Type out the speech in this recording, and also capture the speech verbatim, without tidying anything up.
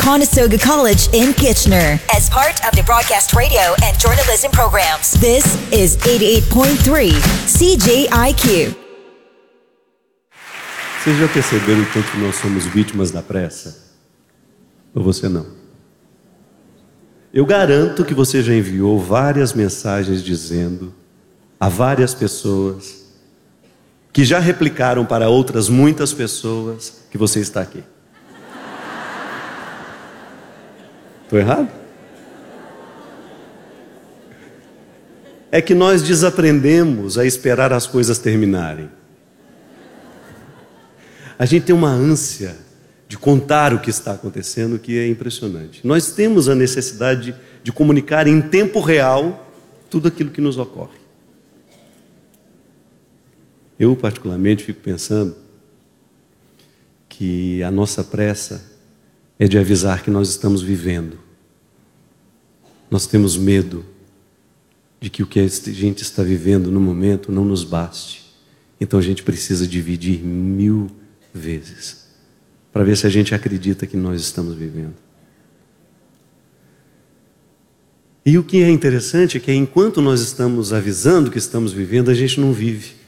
Conestoga College in Kitchener as part of the broadcast radio and journalism programs. This is eighty-eight point three C J I Q. Vocês já perceberam o quanto nós somos vítimas da pressa? Ou você não? Eu garanto que você já enviou várias mensagens dizendo a várias pessoas que já replicaram para outras muitas pessoas que você está aqui. Estou errado? É que nós desaprendemos a esperar as coisas terminarem. A gente tem uma ânsia de contar o que está acontecendo que é impressionante. Nós temos a necessidade de, de comunicar em tempo real tudo aquilo que nos ocorre. Eu, particularmente, fico pensando que a nossa pressa é de avisar que nós estamos vivendo. Nós temos medo de que o que a gente está vivendo no momento não nos baste. Então a gente precisa dividir mil vezes para ver se a gente acredita que nós estamos vivendo. E o que é interessante é que enquanto nós estamos avisando que estamos vivendo, a gente não vive.